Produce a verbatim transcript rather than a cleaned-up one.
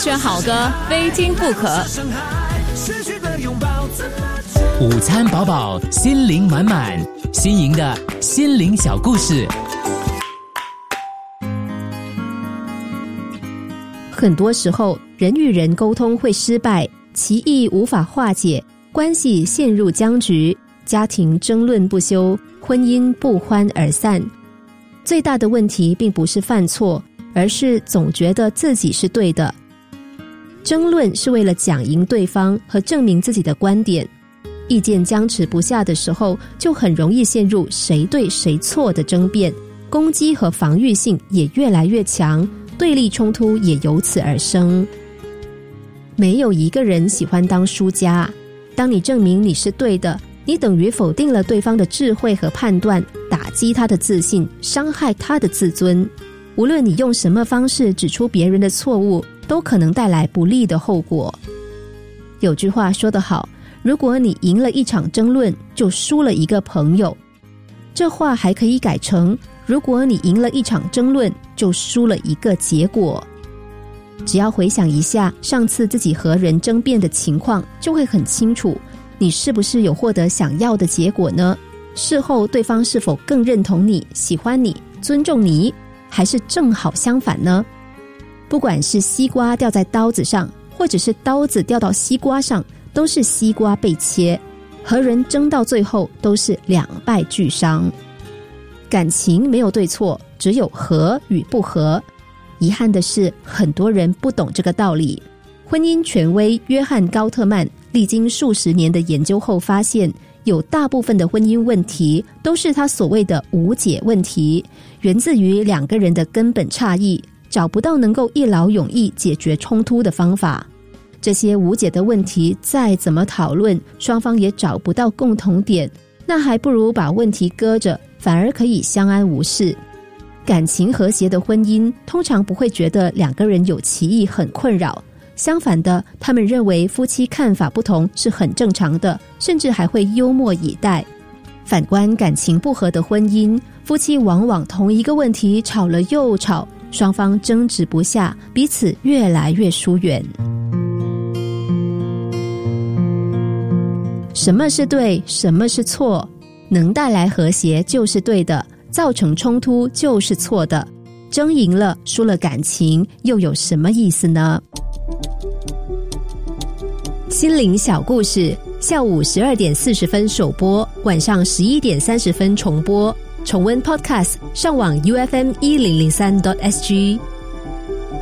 选好歌，非听不可。 午餐饱饱，心灵满满，新颖的心灵小故事。 很多时候，人与人沟通会失败，歧义无法化解，关系陷入僵局，家庭争论不休，婚姻不欢而散。最大的问题并不是犯错，而是总觉得自己是对的。争论是为了讲赢对方和证明自己的观点，意见僵持不下的时候，就很容易陷入谁对谁错的争辩，攻击和防御性也越来越强，对立冲突也由此而生。没有一个人喜欢当输家，当你证明你是对的，你等于否定了对方的智慧和判断，打击他的自信，伤害他的自尊。无论你用什么方式指出别人的错误，都可能带来不利的后果。有句话说得好，如果你赢了一场争论，就输了一个朋友。这话还可以改成，如果你赢了一场争论，就输了一个结果。只要回想一下上次自己和人争辩的情况，就会很清楚，你是不是有获得想要的结果呢？事后对方是否更认同你、喜欢你、尊重你，还是正好相反呢？不管是西瓜掉在刀子上，或者是刀子掉到西瓜上，都是西瓜被切，和人争到最后都是两败俱伤。感情没有对错，只有合与不合。遗憾的是，很多人不懂这个道理。婚姻权威约翰·高特曼历经数十年的研究后发现，有大部分的婚姻问题都是他所谓的无解问题，源自于两个人的根本差异，找不到能够一劳永逸解决冲突的方法。这些无解的问题再怎么讨论，双方也找不到共同点，那还不如把问题搁着，反而可以相安无事。感情和谐的婚姻通常不会觉得两个人有歧义很困扰，相反的，他们认为夫妻看法不同是很正常的，甚至还会幽默以待。反观感情不合的婚姻，夫妻往往同一个问题吵了又吵，双方争执不下，彼此越来越疏远。什么是对，什么是错？能带来和谐就是对的，造成冲突就是错的。争赢了，输了感情，又有什么意思呢？心灵小故事，下午十二点四十分首播，晚上十一点三十分重播。重温 Podcast， 上网 U F M 一零零三 点 S G。